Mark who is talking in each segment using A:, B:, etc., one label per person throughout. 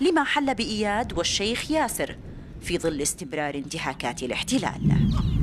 A: لما حل بإياد والشيخ ياسر في ظل استمرار انتهاكات الاحتلال.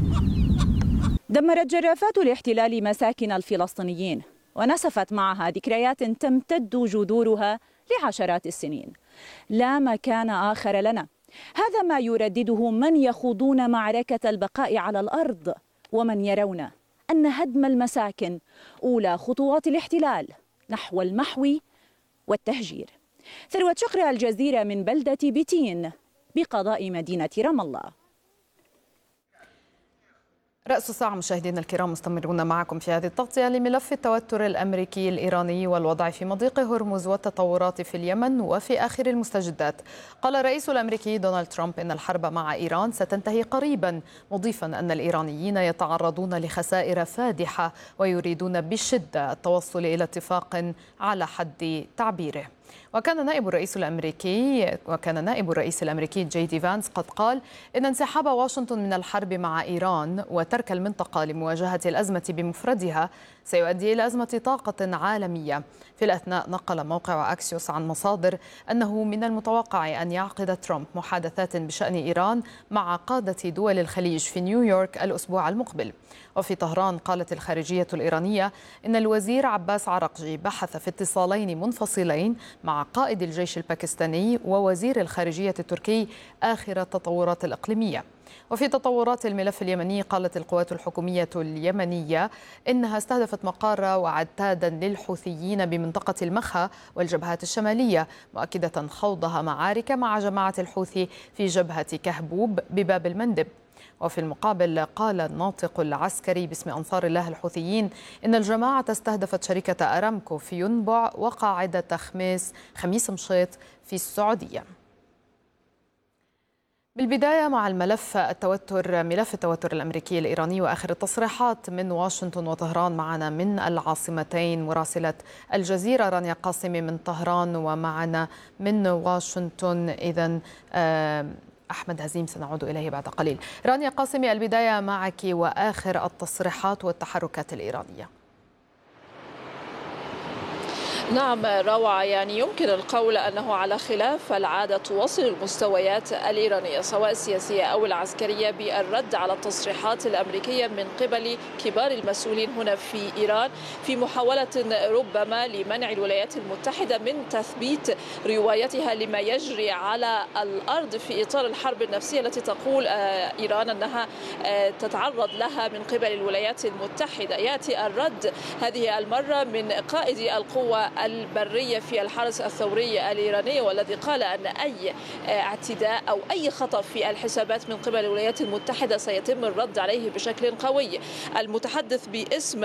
B: دمرت جرافات الاحتلال مساكن الفلسطينيين ونسفت معها ذكريات تمتد جذورها لعشرات السنين. لا مكان آخر لنا، هذا ما يردده من يخوضون معركة البقاء على الأرض ومن يرون أن هدم المساكن أولى خطوات الاحتلال نحو المحو والتهجير. ثروة شقر، الجزيرة من بلدة بيتين بقضاء مدينة رام الله.
C: رأس الساعة مشاهدينا الكرام، مستمرون معكم في هذه التغطية لملف التوتر الأمريكي الإيراني والوضع في مضيق هرمز والتطورات في اليمن وفي آخر المستجدات. قال الرئيس الأمريكي دونالد ترامب إن الحرب مع إيران ستنتهي قريبا، مضيفا أن الإيرانيين يتعرضون لخسائر فادحة ويريدون بشدة التوصل إلى اتفاق على حد تعبيره. وكان نائب الرئيس الأمريكي جي دي فانس قد قال إن انسحاب واشنطن من الحرب مع إيران وترك المنطقة لمواجهة الأزمة بمفردها سيؤدي إلى أزمة طاقة عالمية. في الأثناء نقل موقع أكسيوس عن مصادر أنه من المتوقع أن يعقد ترامب محادثات بشأن إيران مع قادة دول الخليج في نيويورك الأسبوع المقبل. وفي طهران قالت الخارجية الإيرانية إن الوزير عباس عرقجي بحث في اتصالين منفصلين مع قائد الجيش الباكستاني ووزير الخارجية التركي آخر التطورات الإقليمية. وفي تطورات الملف اليمني قالت القوات الحكومية اليمنية إنها استهدفت مقار وعتادا للحوثيين بمنطقة المخا والجبهات الشمالية، مؤكدة خوضها معارك مع جماعة الحوثي في جبهة كهبوب بباب المندب. وفي المقابل قال الناطق العسكري باسم أنصار الله الحوثيين إن الجماعة استهدفت شركة أرامكو في ينبع وقاعدة خميس مشيط في السعودية. بالبداية مع ملف التوتر الأمريكي الإيراني وآخر التصريحات من واشنطن وطهران. معنا من العاصمتين مراسلة الجزيرة رانيا قاسمي من طهران، ومعنا من واشنطن إذن أحمد هزيم سنعود إليه بعد قليل. رانيا قاسمي، البداية معك وآخر التصريحات والتحركات الإيرانية.
D: نعم روعة، يعني يمكن القول أنه على خلاف العادة توصل المستويات الإيرانية سواء السياسية أو العسكرية بالرد على التصريحات الأمريكية من قبل كبار المسؤولين هنا في إيران في محاولة ربما لمنع الولايات المتحدة من تثبيت روايتها لما يجري على الأرض في إطار الحرب النفسية التي تقول إيران أنها تتعرض لها من قبل الولايات المتحدة. يأتي الرد هذه المرة من قائد القوة البرية في الحرس الثوري الإيراني، والذي قال أن أي اعتداء أو أي خطأ في الحسابات من قبل الولايات المتحدة سيتم الرد عليه بشكل قوي. المتحدث باسم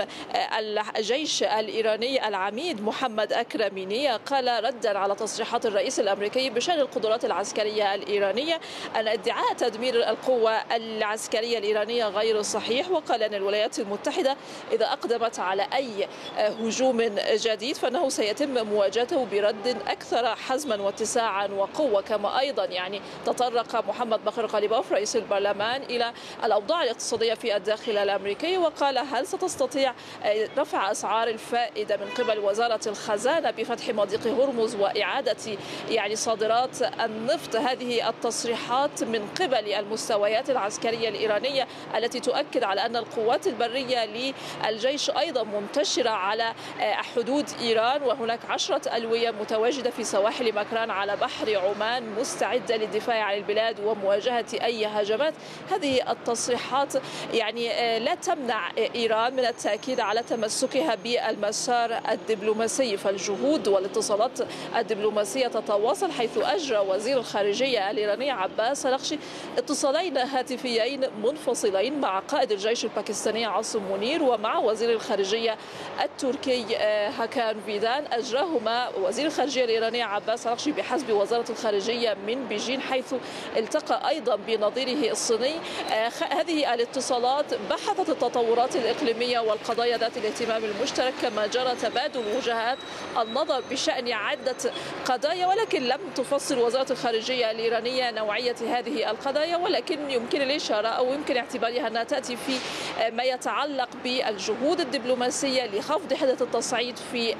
D: الجيش الإيراني العميد محمد أكرميني قال ردا على تصريحات الرئيس الأمريكي بشأن القدرات العسكرية الإيرانية أن ادعاء تدمير القوة العسكرية الإيرانية غير صحيح، وقال أن الولايات المتحدة إذا أقدمت على أي هجوم جديد فإنه سيتم مواجهته برد أكثر حزما واتساعا وقوة. كما أيضا تطرق محمد بقر قليباف رئيس البرلمان إلى الأوضاع الاقتصادية في الداخل الأمريكي، وقال هل ستستطيع رفع أسعار الفائدة من قبل وزارة الخزانة بفتح مضيق هرمز وإعادة صادرات النفط. هذه التصريحات من قبل المستويات العسكرية الإيرانية التي تؤكد على أن القوات البرية للجيش أيضا منتشرة على حدود إيران، وهناك 10 ألوية متواجدة في سواحل مكران على بحر عمان مستعدة للدفاع عن البلاد ومواجهة أي هجمات. هذه التصريحات لا تمنع إيران من التأكيد على تمسكها بالمسار الدبلوماسي، فالجهود والاتصالات الدبلوماسية تتواصل، حيث أجرى وزير الخارجية الإيراني عباس عرقجي اتصالين هاتفيين منفصلين مع قائد الجيش الباكستاني عاصم منير ومع وزير الخارجية التركي هاكان فيدان، أجراهما وزير الخارجية الإيراني عباس عرقجي بحسب وزارة الخارجية من بيجين، حيث التقى أيضا بنظيره الصيني. هذه الاتصالات بحثت التطورات الإقليمية والقضايا ذات الاهتمام المشترك، كما جرى تبادل وجهات النظر بشأن عدة قضايا، ولكن لم تفصل وزارة الخارجية الإيرانية نوعية هذه القضايا، ولكن يمكن الإشارة أو يمكن اعتبارها أنها تأتي في ما يتعلق بالجهود الدبلوماسية لخفض حدة التصعيد في المنطقة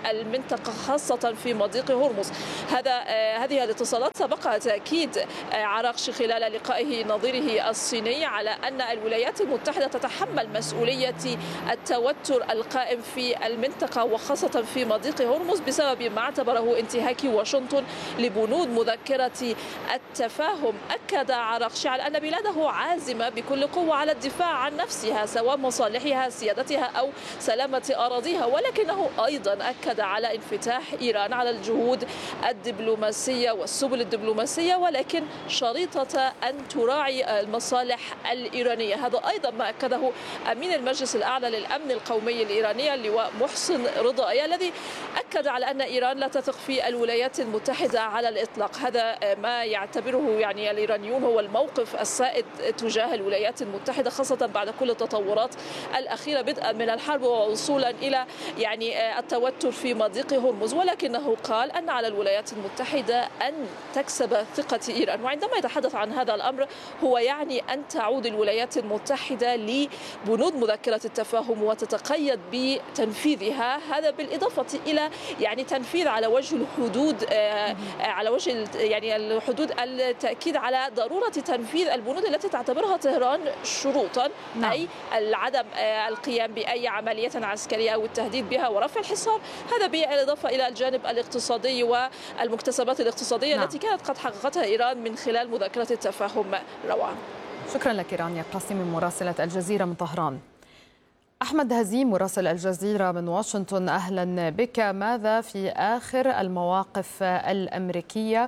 D: المنطقة خاصة في مضيق هرمز. هذه الاتصالات سبقها تأكيد عراقشي خلال لقائه نظيره الصيني على أن الولايات المتحدة تتحمل مسؤولية التوتر القائم في المنطقة وخاصة في مضيق هرمز بسبب ما اعتبره انتهاك واشنطن لبنود مذكرة التفاهم. أكد عراقشي على أن بلاده عازمة بكل قوة على الدفاع عن نفسها سواء مصالحها سيادتها أو سلامة أراضيها، ولكنه أيضا أكد على انفتاح إيران على الجهود الدبلوماسية والسبل الدبلوماسية، ولكن شريطة أن تراعي المصالح الإيرانية. هذا أيضا ما أكده أمين المجلس الأعلى للأمن القومي الإيراني اللواء محسن رضائي، الذي أكد على أن إيران لا تثق في الولايات المتحدة على الإطلاق. هذا ما يعتبره يعني الإيرانيون هو الموقف السائد تجاه الولايات المتحدة، خاصة بعد كل التطورات الأخيرة بدءا من الحرب ووصولا إلى يعني التوتر في مضيق هرمز. ولكنه قال أن على الولايات المتحدة أن تكسب ثقة إيران، وعندما يتحدث عن هذا الأمر هو يعني أن تعود الولايات المتحدة لبنود مذكرة التفاهم وتتقيد بتنفيذها. هذا بالإضافة إلى يعني تنفيذ على وجه الحدود على وجه يعني الحدود التأكيد على ضرورة تنفيذ البنود التي تعتبرها طهران شروطا، أي عدم القيام بأي عملية عسكرية أو التهديد بها ورفع الحصار. هذا بالإضافة إلى الجانب الاقتصادي والمكتسبات الاقتصادية التي كانت قد حققتها إيران من خلال مذكرة التفاهم. روعة.
C: شكرا لك رانيا قاسم مراسلة الجزيرة من طهران. أحمد هزيم مراسل الجزيرة من واشنطن، أهلا بك. ماذا في آخر المواقف الأمريكية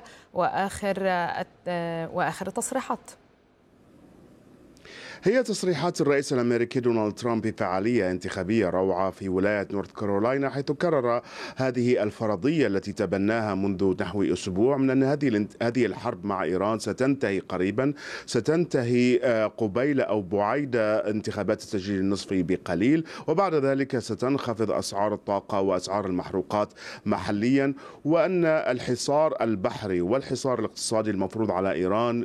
C: وآخر التصريحات؟
E: هي تصريحات الرئيس الأمريكي دونالد ترامب بفعالية انتخابية روعة في ولاية نورث كارولاينا، حيث كرر هذه الفرضية التي تبناها منذ نحو أسبوع من أن هذه الحرب مع إيران ستنتهي قريبا، ستنتهي قبيل أو بعيد انتخابات التسجيل النصفي بقليل، وبعد ذلك ستنخفض أسعار الطاقة وأسعار المحروقات محليا، وأن الحصار البحري والحصار الاقتصادي المفروض على إيران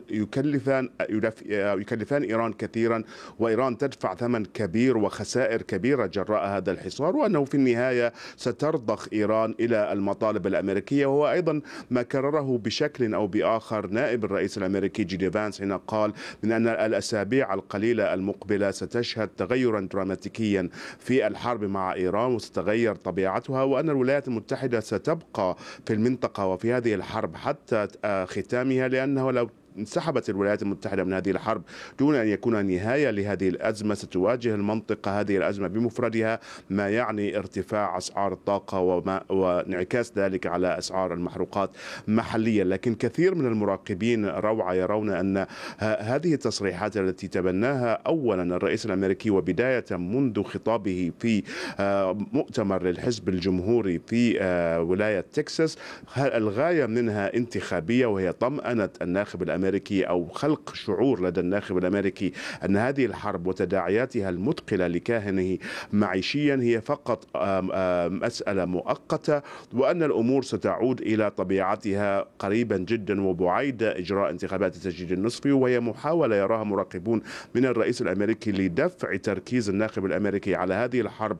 E: يكلفان إيران كثيرا، وإيران تدفع ثمن كبير وخسائر كبيرة جراء هذا الحصار، وأنه في النهاية سترضخ إيران إلى المطالب الأمريكية. وهو أيضا ما كرره بشكل أو بآخر نائب الرئيس الأمريكي جي دي فانس حين قال من أن الأسابيع القليلة المقبلة ستشهد تغيرا دراماتيكيا في الحرب مع إيران وستتغير طبيعتها، وأن الولايات المتحدة ستبقى في المنطقة وفي هذه الحرب حتى ختامها، لأنه لو انسحبت الولايات المتحدة من هذه الحرب دون أن يكون نهاية لهذه الأزمة ستواجه المنطقة هذه الأزمة بمفردها، ما يعني ارتفاع أسعار الطاقة وانعكاس ذلك على أسعار المحروقات محليا. لكن كثير من المراقبين روعة يرون أن هذه التصريحات التي تبناها أولا الرئيس الأمريكي وبداية منذ خطابه في مؤتمر للحزب الجمهوري في ولاية تكساس، الغاية منها انتخابية، وهي طمأنة الناخب الأمريكي أو خلق شعور لدى الناخب الأمريكي أن هذه الحرب وتداعياتها المثقلة لكاهنه معيشيا هي فقط مسألة مؤقتة، وأن الأمور ستعود إلى طبيعتها قريبا جدا وبعيد إجراء انتخابات التسجيل النصفي، وهي محاولة يراها مراقبون من الرئيس الأمريكي لدفع تركيز الناخب الأمريكي على هذه الحرب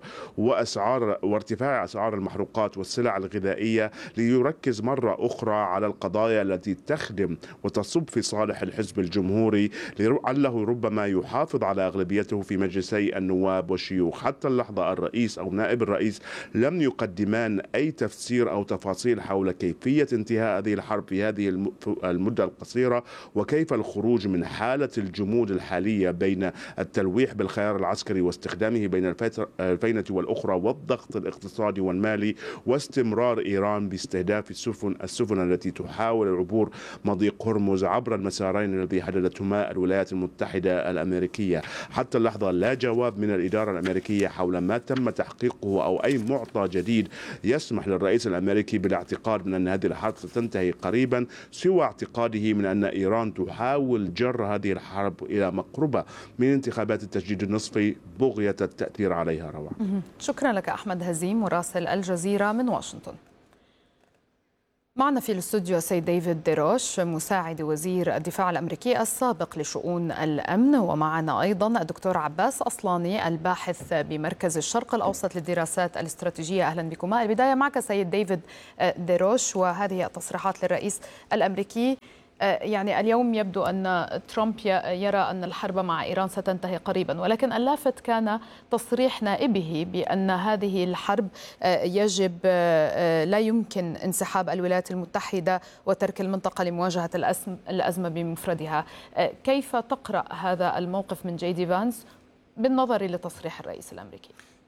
E: وارتفاع أسعار المحروقات والسلع الغذائية، ليركز مرة أخرى على القضايا التي تخدم وتصب في صالح الحزب الجمهوري، لعله ربما يحافظ على أغلبيته في مجلسي النواب والشيوخ. حتى اللحظة الرئيس أو نائب الرئيس لم يقدمان أي تفسير أو تفاصيل حول كيفية انتهاء هذه الحرب في هذه المدة القصيرة، وكيف الخروج من حالة الجمود الحالية بين التلويح بالخيار العسكري واستخدامه بين الفينة والأخرى والضغط الاقتصادي والمالي، واستمرار إيران باستهداف السفن التي تحاول العبور مضيق هرمز عبر المسارين الذي حددتهما الولايات المتحدة الأمريكية. حتى اللحظة لا جواب من الإدارة الأمريكية حول ما تم تحقيقه أو أي معطى جديد يسمح للرئيس الأمريكي بالاعتقاد من أن هذه الحرب ستنتهي قريبا، سوى اعتقاده من أن إيران تحاول جر هذه الحرب إلى مقربة من انتخابات التجديد النصفي بغية التأثير عليها. روعة.
C: شكرا لك أحمد هزيم مراسل الجزيرة من واشنطن. معنا في الاستوديو السيد ديفيد ديروش مساعد وزير الدفاع الأمريكي السابق لشؤون الأمن، ومعنا أيضا الدكتور عباس أصلاني الباحث بمركز الشرق الأوسط للدراسات الاستراتيجية. أهلا بكما. البداية معك سيد ديفيد ديروش، وهذه التصريحات للرئيس الأمريكي. يعني اليوم يبدو أن ترامب يرى أن الحرب مع إيران ستنتهي قريبا، ولكن اللافت كان تصريح نائبه بأن هذه الحرب يجب لا يمكن انسحاب الولايات المتحدة وترك المنطقة لمواجهة الأزمة بمفردها. كيف تقرأ هذا الموقف من جي دي فانس بالنظر لتصريح الرئيس الأمريكي؟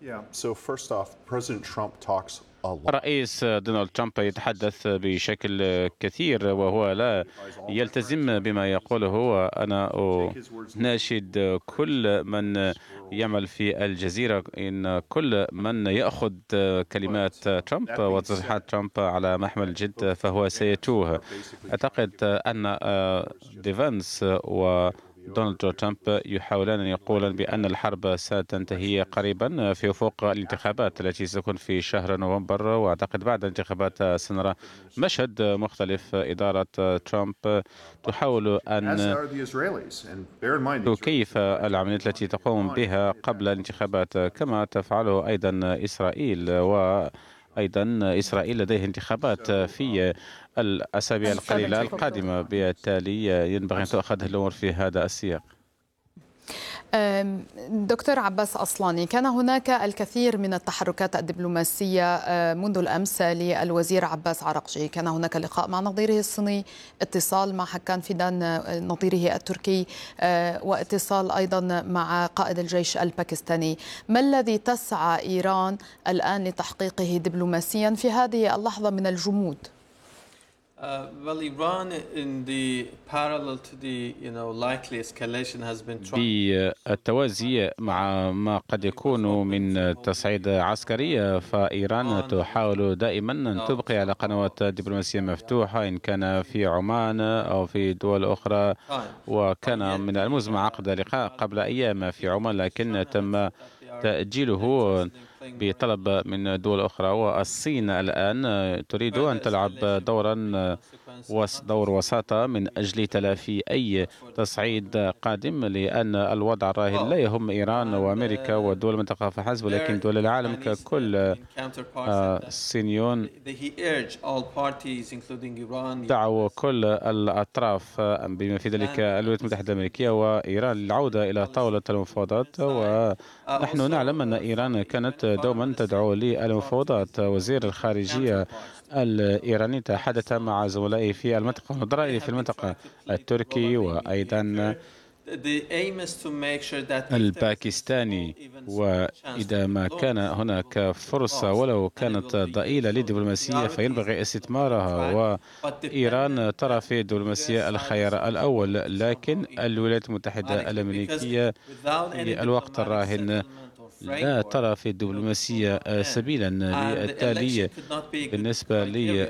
F: الرئيس دونالد ترامب يتحدث بشكل كثير وهو لا يلتزم بما يقوله. وأنا ناشد كل من يعمل في الجزيرة إن كل من يأخذ كلمات ترامب وتصريحات ترامب على محمل الجد فهو سيتوه. أعتقد أن ديفانس ودونالد ترامب يحاولان أن يقولان بأن الحرب ستنتهي قريبا في أفق الانتخابات التي ستكون في شهر نوفمبر، وأعتقد بعد الانتخابات سنرى مشهد مختلف. إدارة ترامب تحاول أن تكيف العمليات التي تقوم بها قبل الانتخابات، كما تفعله أيضا إسرائيل. أيضا إسرائيل لديه انتخابات في الأسابيع القليلة القادمة، بالتالي ينبغي أن تؤخذ الأمور في هذا السياق.
C: دكتور عباس أصلاني، كان هناك الكثير من التحركات الدبلوماسية منذ الأمس للوزير عباس عراقجي. كان هناك لقاء مع نظيره الصيني، اتصال مع حكان فيدان نظيره التركي، واتصال أيضا مع قائد الجيش الباكستاني. ما الذي تسعى إيران الآن لتحقيقه دبلوماسيا في هذه اللحظة من الجمود؟
F: بالتوازي مع ما قد يكون من تصعيد عسكري، فإيران تحاول دائما أن تبقي على قنوات دبلوماسية مفتوحة إن كان في عمان أو في دول أخرى. وكان من المزمع عقد لقاء قبل أيام في عمان، لكن تم تأجيله بطلب من دول أخرى. والصين الآن تريد أن تلعب دور وساطة من أجل تلافي أي تصعيد قادم، لأن الوضع الراهن لا يهم إيران وأمريكا ودول المنطقة فحسب، ولكن دول العالم ككل. الصينيون دعوا كل الأطراف بما في ذلك الولايات المتحدة الأمريكية وإيران للعودة إلى طاولة المفاوضات. ونحن نعلم أن إيران كانت دوما تدعو للمفاوضات. وزير الخارجية الإيراني تحدث مع زملائه في المنطقة ونظرائه في المنطقة التركي وأيضا الباكستاني. وإذا ما كان هناك فرصة ولو كانت ضئيلة للدبلوماسية فينبغي استثمارها. وإيران ترى في الدبلوماسية الخيار الأول، لكن الولايات المتحدة الأمريكية في الوقت الراهن لا ترى في الدبلوماسية سبيلا. بالتالي بالنسبة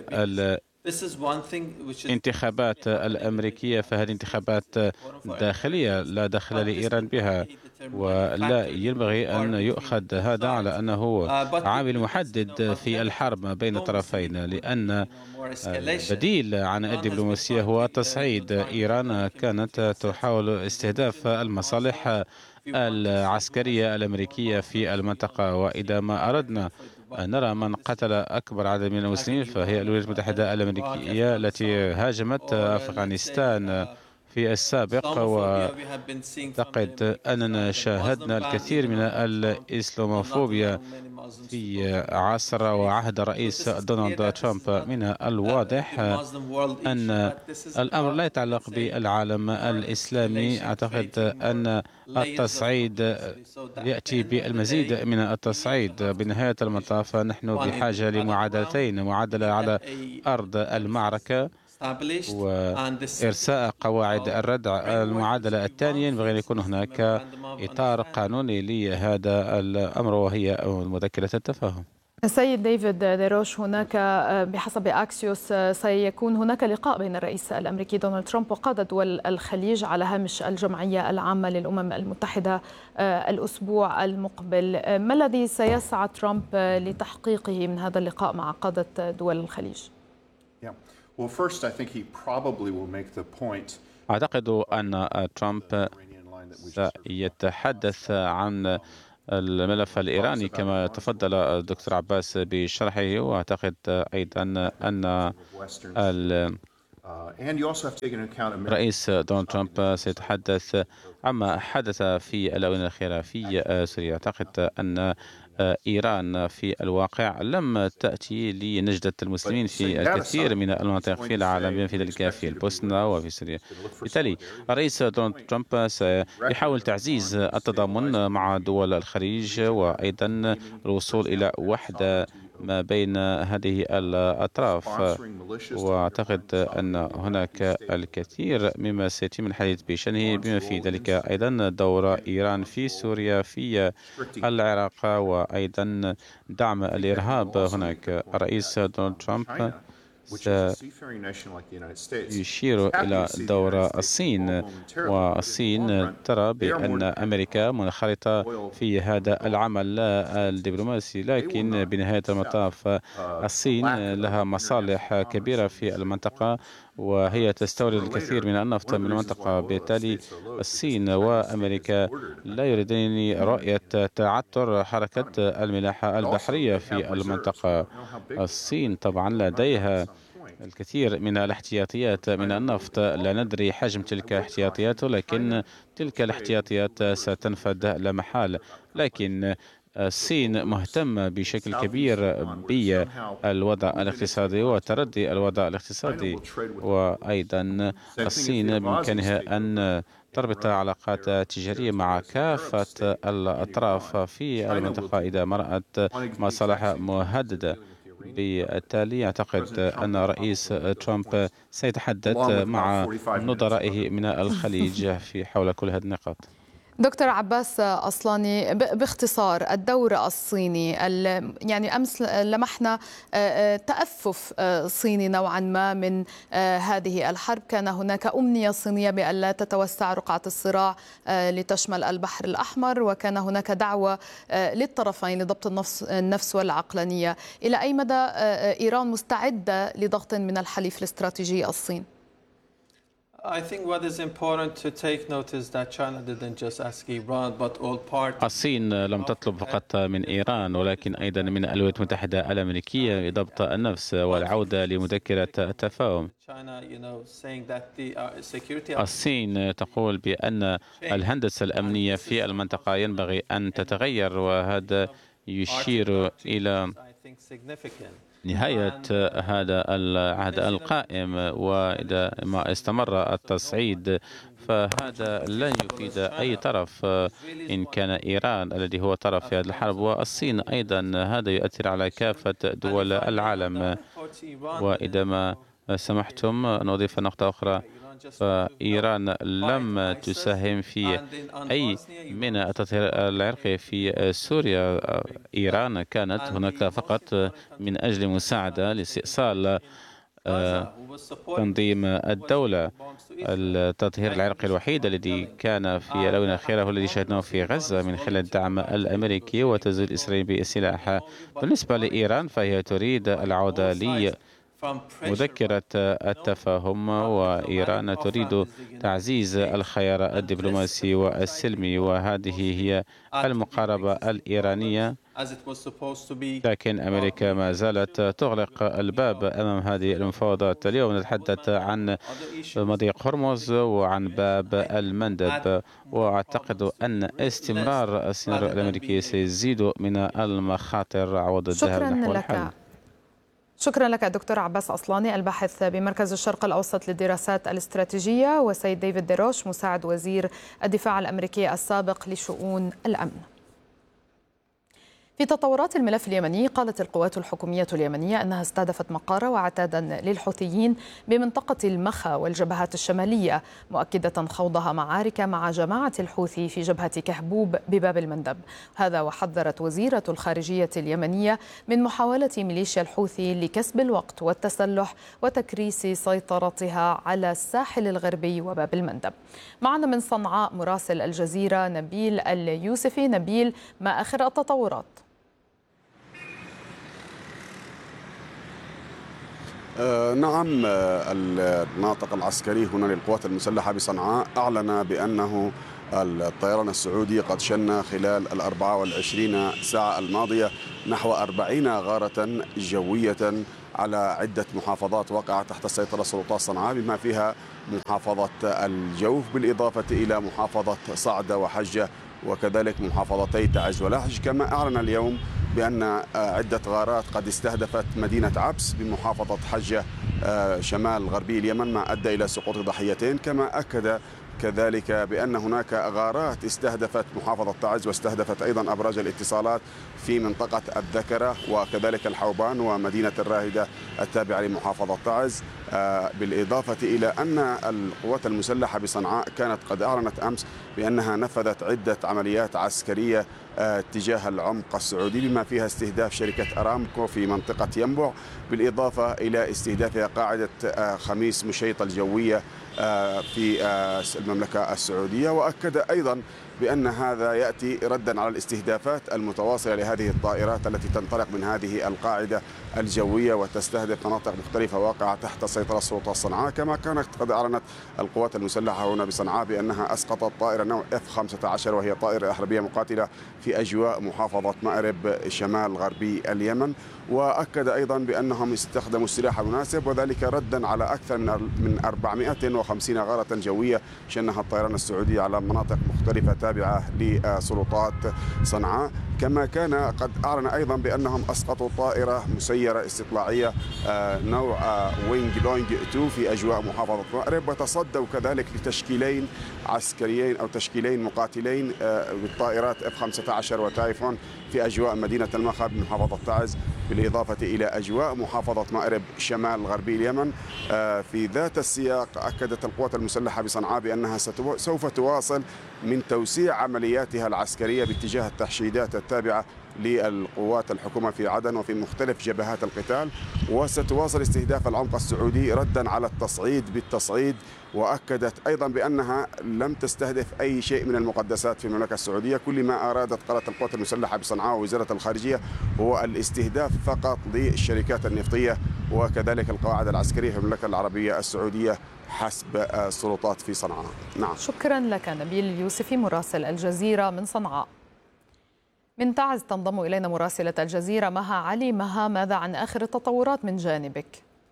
F: للانتخابات الأمريكية فهذه انتخابات داخلية لا دخل لإيران بها، ولا ينبغي أن يؤخذ هذا على أنه عامل محدد في الحرب ما بين الطرفين، لأن البديل عن الدبلوماسية هو تصعيد. إيران كانت تحاول استهداف المصالح العسكرية الأمريكية في المنطقة. وإذا ما أردنا أن نرى من قتل أكبر عدد من المسلمين فهي الولايات المتحدة الأمريكية التي هاجمت أفغانستان في السابق. وأعتقد أننا شاهدنا الكثير من الإسلاموفوبيا في عصر وعهد الرئيس دونالد ترامب. من الواضح أن الأمر لا يتعلق بالعالم الإسلامي. أعتقد أن التصعيد يأتي بالمزيد من التصعيد. بنهاية المطاف نحن بحاجة لمعادلتين: معادلة على أرض المعركة وإرساء قواعد الردع. المعادلة الثانية ينبغي أن يكون هناك إطار قانوني لهذا الأمر وهي مذكرة التفاهم.
C: سيد ديفيد ديروش، هناك بحسب أكسيوس سيكون هناك لقاء بين الرئيس الأمريكي دونالد ترامب وقادة دول الخليج على هامش الجمعية العامة للأمم المتحدة الأسبوع المقبل. ما الذي سيسعى ترامب لتحقيقه من هذا اللقاء مع قادة دول الخليج؟
F: أعتقد أن ترامب سيتحدث عن الملف الإيراني كما تفضل الدكتور عباس بشرحه، وأعتقد أيضا أن الرئيس دونالد ترامب سيتحدث عما حدث في الآونة الأخيرة في سوريا. أعتقد أن إيران في الواقع لم تأتي لنجدة المسلمين في الكثير من المناطق في العالم بما في ذلك في البوسنة وفي سوريا. بالتالي الرئيس دونالد ترامب سيحاول تعزيز التضامن مع دول الخليج وأيضا الوصول إلى وحدة ما بين هذه الأطراف، وأعتقد أن هناك الكثير مما سيتم الحديث بشأنه بما في ذلك أيضا دور إيران في سوريا في العراق وأيضا دعم الإرهاب هناك. الرئيس دونالد ترامب يشير إلى دور الصين، والصين ترى بأن أمريكا منخرطة في هذا العمل الدبلوماسي، لكن بنهاية المطاف الصين لها مصالح كبيرة في المنطقة وهي تستورد الكثير من النفط من المنطقة. بالتالي الصين وأمريكا لا يريدان رؤية تعثر حركة الملاحة البحرية في المنطقة. الصين طبعا لديها الكثير من الاحتياطيات من النفط، لا ندري حجم تلك الاحتياطيات، لكن تلك الاحتياطيات ستنفد لا محال. لكن الصين مهتمة بشكل كبير بالوضع الاقتصادي وتردي الوضع الاقتصادي، وأيضا الصين بإمكانها أن تربط علاقات تجارية مع كافة الأطراف في المنطقة إذا ما رأت مصالح مهددة. بالتالي أعتقد أن رئيس ترامب سيتحدث مع نظرائه من الخليج في حول كل هذه النقاط.
C: دكتور عباس أصلاني، باختصار الدور الصيني، يعني أمس لمحنا تأفف صيني نوعا ما من هذه الحرب. كان هناك أمنية صينية بأن لا تتوسع رقعة الصراع لتشمل البحر الأحمر، وكان هناك دعوة للطرفين لضبط النفس والعقلانية. إلى أي مدى إيران مستعدة لضغط من الحليف الاستراتيجي الصين؟
F: الصين لم تطلب فقط من إيران ولكن أيضا من الولايات المتحدة الأمريكية لضبط النفس والعودة لمذكرة التفاهم. الصين تقول بأن الهندسة الأمنية في المنطقة ينبغي أن تتغير، وهذا يشير إلى نهاية هذا العهد القائم، وإذا ما استمر التصعيد فهذا لن يفيد أي طرف إن كان إيران الذي هو طرف في هذه الحرب، والصين أيضا هذا يؤثر على كافة دول العالم. وإذا ما سمحتم نضيف نقطة أخرى، فإيران لم تساهم في أي من التطهير العرقي في سوريا. إيران كانت هناك فقط من أجل مساعدة لاستئصال تنظيم الدولة. التطهير العرقي الوحيد الذي كان في الآونة الأخيرة هو الذي شاهدناه في غزة من خلال الدعم الأمريكي وتزويد إسرائيل بالسلاح. بالنسبة لإيران فهي تريد العودة مذكرة التفاهم، وإيران تريد تعزيز الخيار الدبلوماسي والسلمي، وهذه هي المقاربة الإيرانية. لكن أمريكا ما زالت تغلق الباب أمام هذه المفاوضات. اليوم نتحدث عن مضيق هرمز وعن باب المندب، وأعتقد أن استمرار السيناريو الأمريكي سيزيد من المخاطر عوض الذهاب نحو الحل.
C: شكرا لك دكتور عباس أصلاني، الباحث بمركز الشرق الأوسط للدراسات الاستراتيجية، وسيد ديفيد ديروش مساعد وزير الدفاع الأمريكي السابق لشؤون الأمن. في تطورات الملف اليمني، قالت القوات الحكومية اليمنية أنها استهدفت مقر وعتادا للحوثيين بمنطقة المخا والجبهات الشمالية، مؤكدة خوضها معارك مع جماعة الحوثي في جبهة كهبوب بباب المندب. هذا وحذرت وزيرة الخارجية اليمنية من محاولة ميليشيا الحوثي لكسب الوقت والتسلح وتكريس سيطرتها على الساحل الغربي وباب المندب. معنا من صنعاء مراسل الجزيرة نبيل اليوسفي. نبيل، ما آخر التطورات؟
G: نعم، الناطق العسكري هنا للقوات المسلحة بصنعاء أعلن بأنه الطيران السعودي قد شن خلال 24 ساعة الماضية نحو 40 غارة جوية على عدة محافظات وقعت تحت سيطرة سلطات صنعاء، بما فيها محافظة الجوف بالإضافة إلى محافظة صعدة وحجة وكذلك محافظتي تعز ولحج. كما أعلن اليوم بأن عدة غارات قد استهدفت مدينة عبس بمحافظة حجة شمال غربي اليمن، ما أدى إلى سقوط ضحيتين. كما أكد كذلك بأن هناك غارات استهدفت محافظة تعز واستهدفت أيضا أبراج الاتصالات في منطقة الذكرة وكذلك الحوبان ومدينة الراهدة التابعة لمحافظة تعز، بالإضافة إلى أن القوات المسلحة بصنعاء كانت قد أعلنت أمس بأنها نفذت عدة عمليات عسكرية تجاه العمق السعودي، بما فيها استهداف شركة أرامكو في منطقة ينبع، بالإضافة إلى استهدافها قاعدة خميس مشيط الجوية في المملكة السعودية. وأكد أيضا بأن هذا يأتي ردا على الاستهدافات المتواصلة لهذه الطائرات التي تنطلق من هذه القاعدة الجوية وتستهدف مناطق مختلفة واقعة تحت سيطرة سلطات صنعاء. كما كانت قد أعلنت القوات المسلحة هنا بصنعاء بأنها أسقطت طائرة نوع F-15 وهي طائرة حربية مقاتلة في أجواء محافظة مأرب شمال غربي اليمن. وأكد أيضا بأنهم استخدموا السلاح المناسب، وذلك ردا على أكثر من 450 غارة جوية شنها الطيران السعودي على مناطق مختلفة تابعة لسلطات صنعاء. كما كان قد أعلن أيضا بأنهم أسقطوا طائرة مسيرة استطلاعية نوع وينج لونج 2 في أجواء محافظة مأرب، وتصدوا كذلك لتشكيلين عسكريين أو تشكيلين مقاتلين بالطائرات F-15 وتايفون في أجواء مدينة المخا بمحافظة تعز، بالإضافة إلى أجواء محافظة مأرب شمال غربي اليمن. في ذات السياق أكدت القوات المسلحة بصنعاء بأنها سوف تواصل من توسيع عملياتها العسكرية باتجاه التحشيدات التابعة للقوات الحكومة في عدن وفي مختلف جبهات القتال، وستواصل استهداف العمق السعودي ردا على التصعيد بالتصعيد. وأكدت أيضا بأنها لم تستهدف أي شيء من المقدسات في المملكة السعودية، كل ما أرادت قالت القوات المسلحة بصنعاء ووزارة الخارجية هو الاستهداف فقط للشركات النفطية وكذلك القواعد العسكرية في المملكة العربية السعودية حسب السلطات في صنعاء. نعم.
C: شكرا لك نبيل اليوسفي مراسل الجزيرة من صنعاء. من تعز تنضم إلينا مراسلة الجزيرة مها علي. مها، ماذا عن آخر التطورات من جانبك؟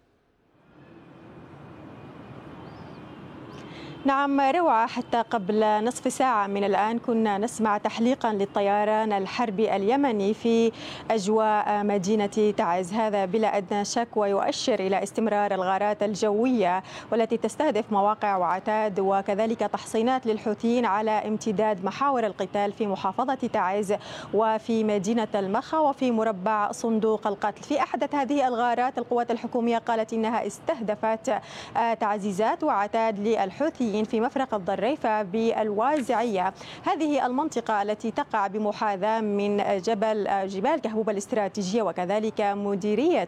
H: نعم روعة، حتى قبل نصف ساعة من الآن كنا نسمع تحليقا للطيران الحربي اليمني في أجواء مدينة تعز، هذا بلا أدنى شك ويؤشر إلى استمرار الغارات الجوية والتي تستهدف مواقع وعتاد وكذلك تحصينات للحوثيين على امتداد محاور القتال في محافظة تعز وفي مدينة المخا وفي مربع صندوق القتل. في أحدث هذه الغارات القوات الحكومية قالت إنها استهدفت تعزيزات وعتاد للحوثيين في مفرق الضريفة بالوازعية، هذه المنطقة التي تقع بمحاذاة من جبال كهبوب الاستراتيجية وكذلك مديرية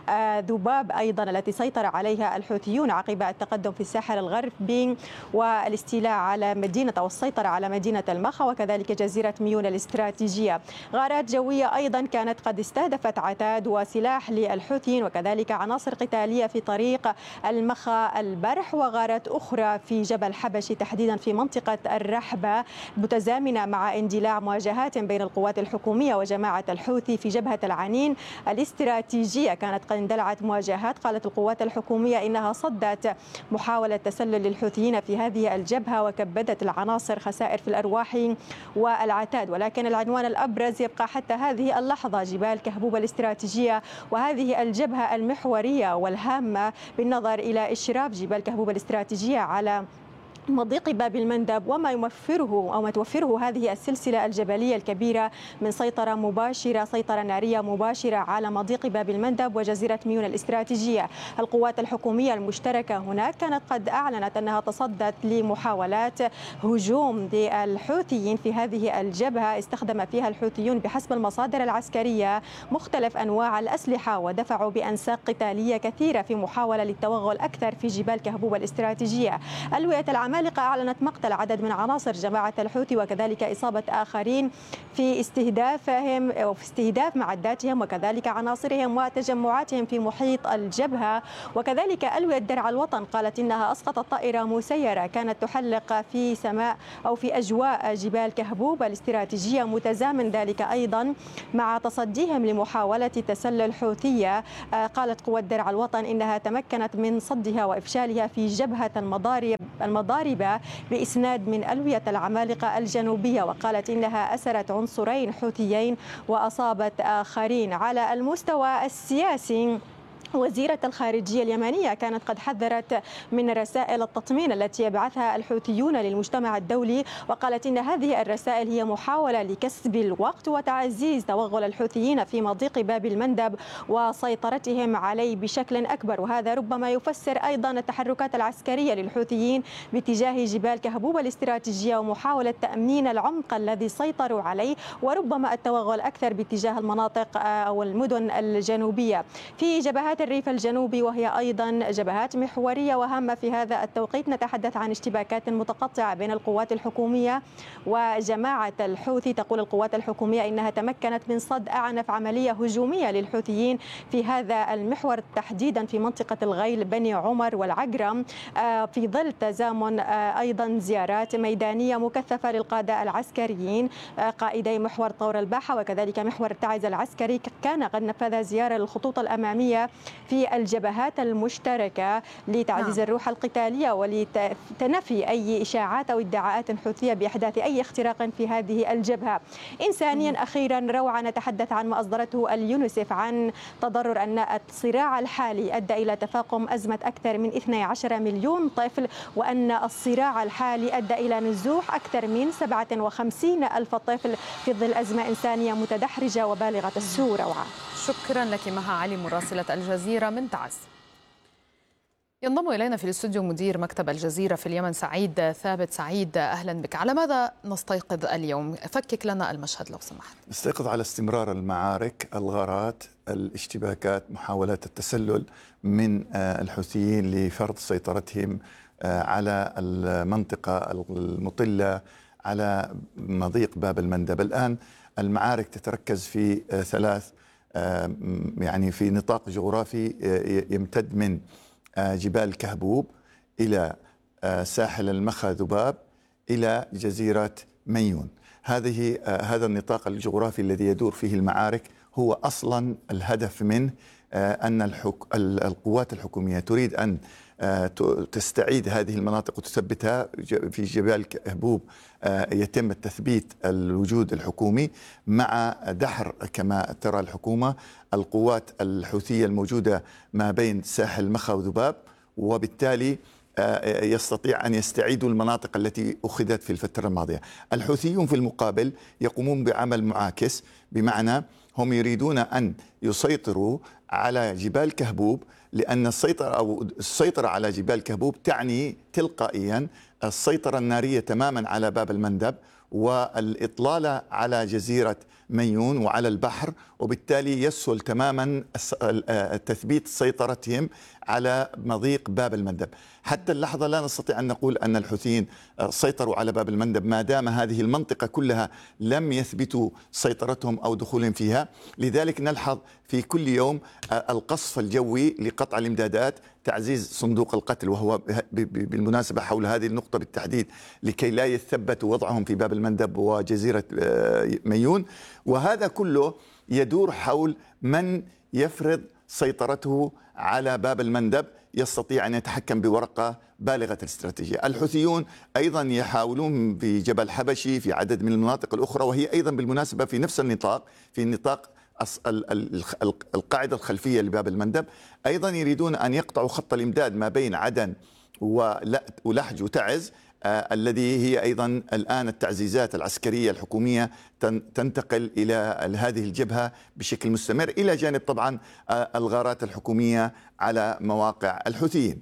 H: ذباب أيضا التي سيطر عليها الحوثيون عقب التقدم في الساحل الغربي والاستيلاء على مدينة والسيطرة على مدينة المخا وكذلك جزيرة ميون الاستراتيجية. غارات جوية أيضا كانت قد استهدفت عتاد وسلاح للحوثيين وكذلك عناصر قتالية في طريق المخا البرح، وغارات أخرى في جبل حبشي تحديدا في منطقة الرحبة متزامنة مع اندلاع مواجهات بين القوات الحكومية وجماعة الحوثي في جبهة العنين الاستراتيجية. كانت قد اندلعت مواجهات، قالت القوات الحكومية إنها صدت محاولة تسلل للحوثيين في هذه الجبهة وكبدت العناصر خسائر في الأرواح والعتاد، ولكن العنوان الأبرز يبقى حتى هذه اللحظة جبال كهبوب الاستراتيجية وهذه الجبهة المحورية والهامة بالنظر إلى إشراف جبال كهبوب الاستراتيجية على مضيق باب المندب وما يوفره أو ما توفره هذه السلسلة الجبلية الكبيرة من سيطرة مباشرة، سيطرة نارية مباشرة على مضيق باب المندب وجزيرة ميون الاستراتيجية. القوات الحكومية المشتركة هناك كانت قد أعلنت أنها تصدت لمحاولات هجوم للحوثيين في هذه الجبهة استخدم فيها الحوثيون بحسب المصادر العسكرية مختلف أنواع الأسلحة ودفعوا بأنساق قتالية كثيرة في محاولة للتوغل أكثر في جبال كهبوب الاستراتيجية. ألوية العمل العمالقة أعلنت مقتل عدد من عناصر جماعة الحوثي وكذلك إصابة آخرين في استهدافهم أو في استهداف معداتهم وكذلك عناصرهم وتجمعاتهم في محيط الجبهة. وكذلك ألوية درع الوطن قالت إنها أسقطت طائرة مسيرة كانت تحلق في سماء أو في أجواء جبال كهبوب الاستراتيجية، متزامن ذلك أيضا مع تصديهم لمحاولة تسلل حوثية. قالت قوات درع الوطن إنها تمكنت من صدها وإفشالها في جبهة المضاربة بإسناد من ألوية العمالقة الجنوبية، وقالت إنها أسرت عنصرين حوثيين وأصابت آخرين. على المستوى السياسي، وزيرة الخارجية اليمنية كانت قد حذرت من رسائل التطمين التي يبعثها الحوثيون للمجتمع الدولي، وقالت إن هذه الرسائل هي محاولة لكسب الوقت وتعزيز توغل الحوثيين في مضيق باب المندب وسيطرتهم عليه بشكل أكبر. وهذا ربما يفسر أيضا التحركات العسكرية للحوثيين باتجاه جبال كهبوب الاستراتيجية ومحاولة تأمين العمق الذي سيطروا عليه، وربما التوغل أكثر باتجاه المناطق أو المدن الجنوبية. في جبهات الريف الجنوبي وهي أيضا جبهات محورية وهامة في هذا التوقيت، نتحدث عن اشتباكات متقطعة بين القوات الحكومية وجماعة الحوثي. تقول القوات الحكومية إنها تمكنت من صد أعنف عملية هجومية للحوثيين في هذا المحور، تحديدا في منطقة الغيل بني عمر والعقرم، في ظل تزامن أيضا زيارات ميدانية مكثفة للقادة العسكريين قائدي محور طور الباحة وكذلك محور التعز العسكري. كان قد نفذ زيارة للخطوط الأمامية في الجبهات المشتركة لتعزيز الروح القتالية ولتنفي أي إشاعات أو ادعاءات حوثية بإحداث أي اختراق في هذه الجبهة. إنسانيا أخيرا روعة، نتحدث عن ما أصدرته اليونسيف عن تضرر أن الصراع الحالي أدى إلى تفاقم أزمة أكثر من 12 مليون طفل، وأن الصراع الحالي أدى إلى نزوح أكثر من 57 ألف طفل في ظل أزمة إنسانية متدحرجة وبالغة السوء. روعة،
C: شكرا لك مها علي مراسلة الجزيرة من تعز. ينضم إلينا في الاستوديو مدير مكتب الجزيرة في اليمن سعيد ثابت. سعيد، أهلا بك. على ماذا نستيقظ اليوم؟ فكك لنا المشهد لو سمحت.
I: نستيقظ على استمرار المعارك، الغارات، الاشتباكات، محاولات التسلل من الحوثيين لفرض سيطرتهم على المنطقة المطلة على مضيق باب المندب. الآن المعارك تتركز في ثلاث، يعني في نطاق جغرافي يمتد من جبال كهبوب إلى ساحل المخا ذباب إلى جزيرة ميون. هذا النطاق الجغرافي الذي يدور فيه المعارك هو أصلا الهدف منه أن القوات الحكومية تريد أن تستعيد هذه المناطق وتثبتها. في جبال كهبوب يتم التثبيت الوجود الحكومي مع دحر كما ترى الحكومة القوات الحوثية الموجودة ما بين ساحل مخا وذباب، وبالتالي يستطيع أن يستعيدوا المناطق التي أخذت في الفترة الماضية. الحوثيون في المقابل يقومون بعمل معاكس، بمعنى هم يريدون أن يسيطروا على جبال كهبوب، لأن السيطرة على جبال كهبوب تعني تلقائيا السيطرة النارية تماما على باب المندب والإطلالة على جزيرة ميون وعلى البحر، وبالتالي يسهل تماما تثبيت سيطرتهم على مضيق باب المندب. حتى اللحظة لا نستطيع أن نقول أن الحوثيين سيطروا على باب المندب ما دام هذه المنطقة كلها لم يثبتوا سيطرتهم أو دخولهم فيها. لذلك نلحظ في كل يوم القصف الجوي لقطع الإمدادات، تعزيز صندوق القتل، وهو بالمناسبة حول هذه النقطة بالتحديد لكي لا يثبت وضعهم في باب المندب وجزيرة ميون. وهذا كله يدور حول من يفرض سيطرته على باب المندب يستطيع أن يتحكم بورقة بالغة الاستراتيجية. الحوثيون أيضا يحاولون في جبل حبشي، في عدد من المناطق الأخرى، وهي أيضا بالمناسبة في نفس النطاق، في نطاق القاعدة الخلفية لباب المندب. أيضا يريدون أن يقطعوا خط الإمداد ما بين عدن ولحج وتعز، الذي هي أيضا الآن التعزيزات العسكرية الحكومية تنتقل إلى هذه الجبهة بشكل مستمر، إلى جانب طبعا الغارات الحكومية على مواقع الحوثيين.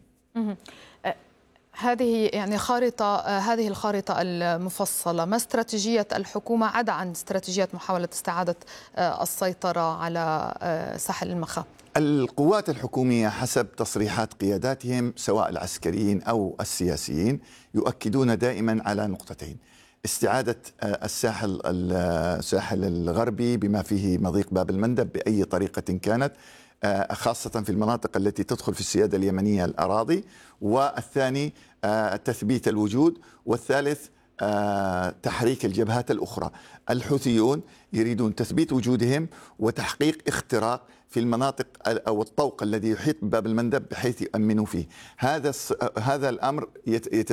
C: هذه يعني هذه الخارطة المفصلة، ما استراتيجية الحكومة عدا عن استراتيجية محاولة استعادة السيطرة على ساحل المخا؟
I: القوات الحكومية حسب تصريحات قياداتهم سواء العسكريين أو السياسيين يؤكدون دائما على نقطتين: استعادة الساحل الغربي بما فيه مضيق باب المندب بأي طريقة كانت، خاصة في المناطق التي تدخل في السيادة اليمنية الأراضي، والثاني تثبيت الوجود، والثالث تحريك الجبهات الأخرى. الحوثيون يريدون تثبيت وجودهم وتحقيق اختراق في المناطق أو الطوق الذي يحيط بباب المندب بحيث يؤمنوا فيه. هذا الأمر